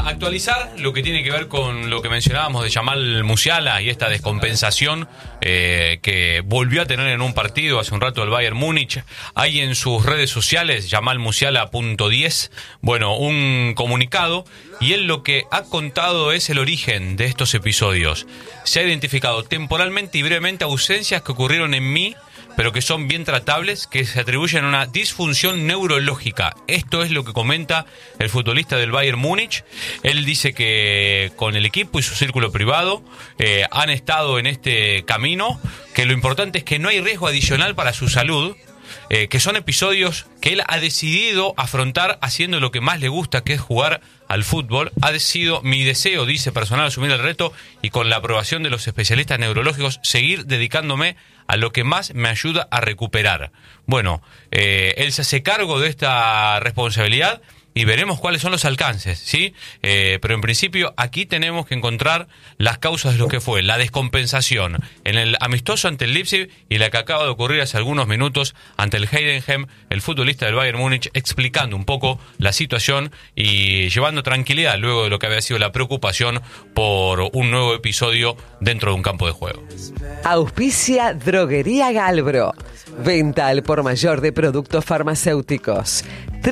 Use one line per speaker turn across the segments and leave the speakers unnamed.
para actualizar lo que tiene que ver con lo que mencionábamos de Jamal Musiala y esta descompensación que volvió a tener en un partido hace un rato el Bayern Múnich, hay en sus redes sociales, jamalmusiala.10, bueno, un comunicado, y él lo que ha contado es el origen de estos episodios. Se ha identificado temporalmente y brevemente ausencias que ocurrieron en mí, pero que son bien tratables, que se atribuyen a una disfunción neurológica. Esto es lo que comenta el futbolista del Bayern Múnich. Él dice que con el equipo y su círculo privado han estado en este camino, que lo importante es que no hay riesgo adicional para su salud, que son episodios que él ha decidido afrontar haciendo lo que más le gusta, que es jugar al fútbol. Ha sido mi deseo, dice, personal, asumir el reto y con la aprobación de los especialistas neurológicos seguir dedicándome a lo que más me ayuda a recuperar. Bueno, él se hace cargo de esta responsabilidad y veremos cuáles son los alcances, ¿sí? Pero en principio aquí tenemos que encontrar las causas de lo que fue la descompensación en el amistoso ante el Leipzig y la que acaba de ocurrir hace algunos minutos ante el Heidenheim, el futbolista del Bayern Múnich explicando un poco la situación y llevando tranquilidad luego de lo que había sido la preocupación por un nuevo episodio dentro de un campo de juego.
Auspicia Droguería Galbro. Venta al por mayor de productos farmacéuticos.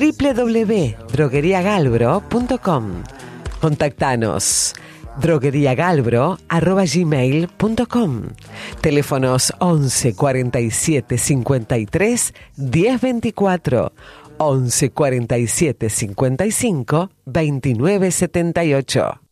www.drogueriagalbro.com. Contactanos. drogueriagalbro@gmail.com. Teléfonos 11 47 53 10 24, 11 47 55 29 78.